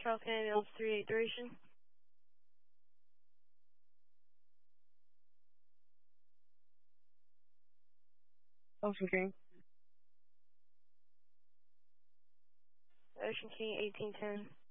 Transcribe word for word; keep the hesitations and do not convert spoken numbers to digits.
Falcon ambulance three eight duration. Ocean King. Ocean King eighteen ten.